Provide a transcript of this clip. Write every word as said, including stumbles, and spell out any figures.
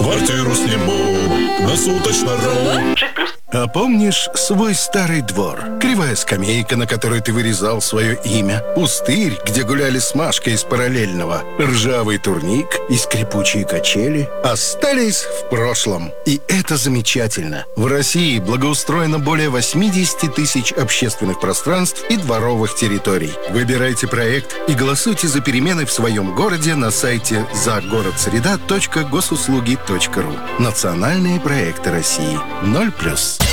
Квартиру сниму на суточно.ру. А помнишь свой старый двор? Кривая скамейка, на которой ты вырезал свое имя. Пустырь, где гуляли с Машкой из параллельного. Ржавый турник и скрипучие качели остались в прошлом. И это замечательно. В России благоустроено более восемьдесят тысяч общественных пространств и дворовых территорий. Выбирайте проект и голосуйте за перемены в своем городе на сайте загородсреда точка госуслуги точка ру. Национальные проекты России. ноль плюс.